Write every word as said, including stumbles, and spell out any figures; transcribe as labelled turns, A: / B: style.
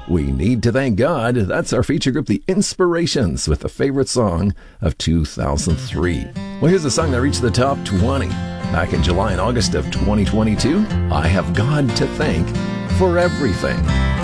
A: We Need to Thank God. That's our feature group, The Inspirations, with the favorite song of two thousand three. Well, here's a song that reached the top twenty back in July and August of twenty twenty-two. I Have God to Thank for Everything.